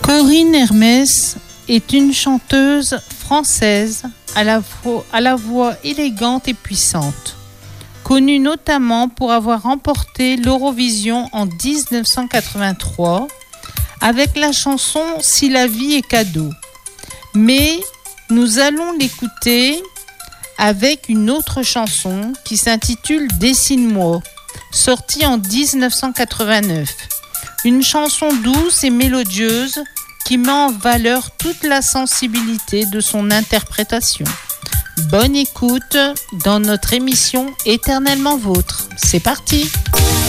Corinne Hermès est une chanteuse française à la voix élégante et puissante, connue notamment pour avoir remporté l'Eurovision en 1983 avec la chanson « Si la vie est cadeau ». Mais nous allons l'écouter avec une autre chanson qui s'intitule « Dessine-moi », sortie en 1989. Une chanson douce et mélodieuse qui met en valeur toute la sensibilité de son interprétation. Bonne écoute dans notre émission Éternellement Vôtre. C'est parti!